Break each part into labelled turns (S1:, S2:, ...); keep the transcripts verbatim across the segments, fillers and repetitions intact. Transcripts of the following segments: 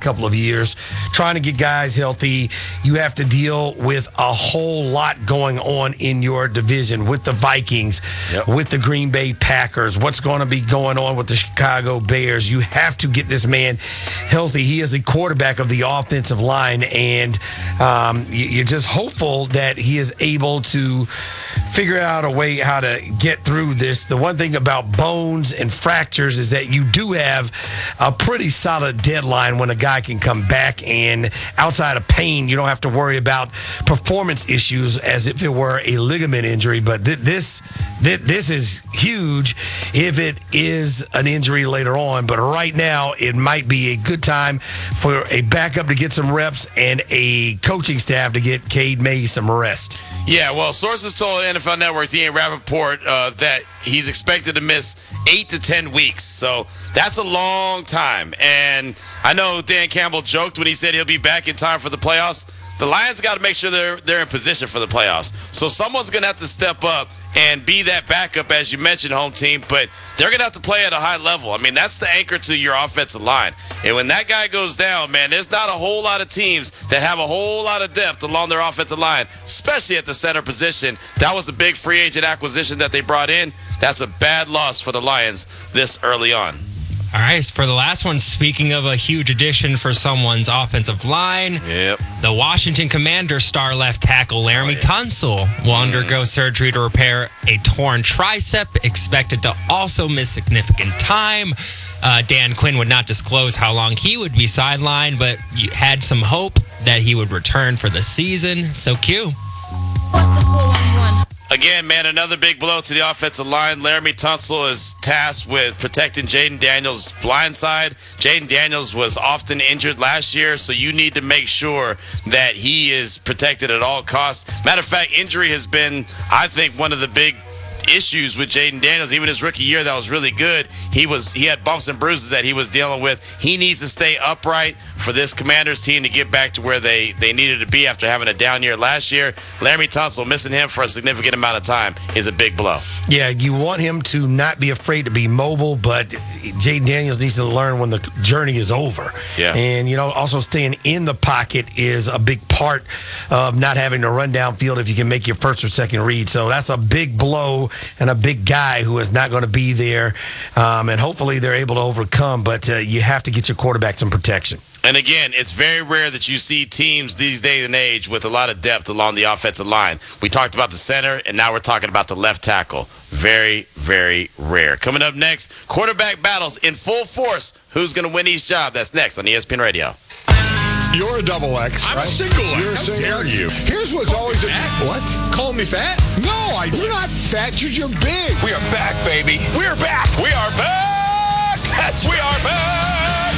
S1: couple of years, trying to get guys healthy. You have to deal with a whole lot going on in your division with the Vikings, yep. with the Green Bay Packers, what's going to be going on with the Chicago Bears. You have to get this man healthy. He is the quarterback of the offensive line, and um, you're just hopeful that he is able to figure out a way how to get through this. The one thing about bones and fractures is that you do have a pretty solid deadline when a guy can come back, and outside of pain, you don't have to worry about performance issues as if it were a ligament injury. But th- this th- this is huge if it is an injury later on. But right now, it might be a good time for a backup to get some reps and a coaching staff to get Cade May some rest.
S2: Yeah, well, sources told N F L Network's Ian Rappaport uh, that he's expected to miss eight to ten weeks. So that's a long time. And I know Dan Campbell joked when he said he'll be back in time for the playoffs. The Lions got to make sure they're they're in position for the playoffs. So someone's going to have to step up and be that backup, as you mentioned, home team. But they're going to have to play at a high level. I mean, that's the anchor to your offensive line. And when that guy goes down, man, there's not a whole lot of teams that have a whole lot of depth along their offensive line, especially at the center position. That was a big free agent acquisition that they brought in. That's a bad loss for the Lions this early on.
S3: All right, for the last one, speaking of a huge addition for someone's offensive line,
S2: yep.
S3: the Washington Commanders star left tackle Laramie
S2: oh, yeah.
S3: Tunsil will mm. undergo surgery to repair a torn tricep, expected to also miss significant time. Uh, Dan Quinn would not disclose how long he would be sidelined, but you had some hope that he would return for the season. So, Q.
S4: What's the four one one?
S2: Again, man, another big blow to the offensive line. Laramie Tunsil is tasked with protecting Jaden Daniels' blind side. Jaden Daniels was often injured last year, so you need to make sure that he is protected at all costs. Matter of fact, injury has been, I think, one of the big issues with Jaden Daniels. Even his rookie year, that was really good. He was he had bumps and bruises that he was dealing with. He needs to stay upright for this Commanders team to get back to where they, they needed to be after having a down year last year. Laramie Tunsil, missing him for a significant amount of time is a big blow.
S1: Yeah, you want him to not be afraid to be mobile, but Jaden Daniels needs to learn when the journey is over.
S2: Yeah.
S1: And, you know, also staying in the pocket is a big part of not having to run downfield if you can make your first or second read. So that's a big blow and a big guy who is not going to be there. Um, and hopefully they're able to overcome, but uh, you have to get your quarterback some protection.
S2: And again, it's very rare that you see teams these days and age with a lot of depth along the offensive line. We talked about the center, and now we're talking about the left tackle. Very, very rare. Coming up next, quarterback battles in full force. Who's going to win each job? That's next on E S P N Radio.
S5: You're a double X,
S6: I'm
S5: right?
S6: a single X.
S5: You're a
S6: How
S5: single
S6: dare
S5: X.
S6: you?
S5: Here's what's
S6: Call
S5: always
S6: me
S5: a,
S6: fat?
S5: what?
S6: Call me fat?
S5: No, I, you're not fat. You're, you're big.
S6: We are back, baby. We are back. We are back. That's we are back.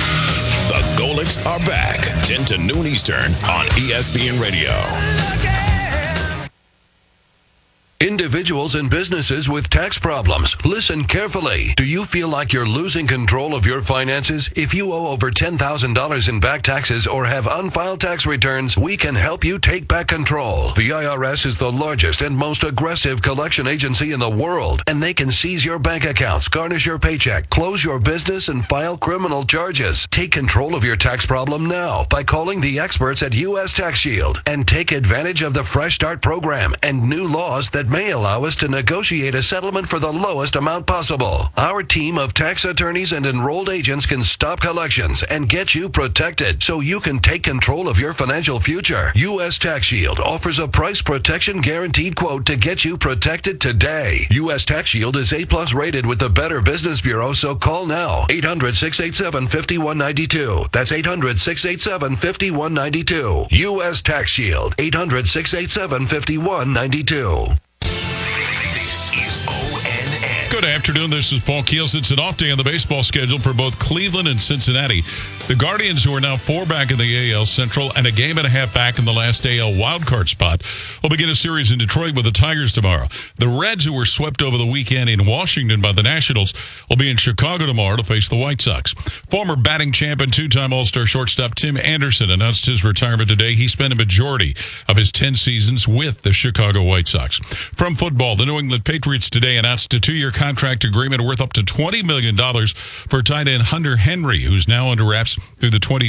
S7: The Golics are back. ten to noon Eastern on E S P N Radio. Individuals and businesses with tax problems, listen carefully. Do you feel like you're losing control of your finances? If you owe over ten thousand dollars in back taxes or have unfiled tax returns, we can help you take back control. The I R S is the largest and most aggressive collection agency in the world, and they can seize your bank accounts, garnish your paycheck, close your business, and file criminal charges. Take control of your tax problem now by calling the experts at U S Tax Shield and take advantage of the Fresh Start program and new laws that may allow us to negotiate a settlement for the lowest amount possible. Our team of tax attorneys and enrolled agents can stop collections and get you protected so you can take control of your financial future. U S Tax Shield offers a price protection guaranteed quote to get you protected today. U S Tax Shield is A plus rated with the Better Business Bureau, so call now. eight hundred, six eight seven, five one nine two. That's eight hundred, six eight seven, five one nine two. U S Tax Shield. eight hundred, six eight seven, five one nine two. This is O N N.
S8: Good afternoon. This is Paul Keels. It's an off day on the baseball schedule for both Cleveland and Cincinnati. The Guardians, who are now four back in the A L Central and a game and a half back in the last A L wildcard spot, will begin a series in Detroit with the Tigers tomorrow. The Reds, who were swept over the weekend in Washington by the Nationals, will be in Chicago tomorrow to face the White Sox. Former batting champ and two-time All-Star shortstop Tim Anderson announced his retirement today. He spent a majority of his ten seasons with the Chicago White Sox. From football, the New England Patriots today announced a two-year contract agreement worth up to twenty million dollars for tight end Hunter Henry, who's now under wraps through the twenty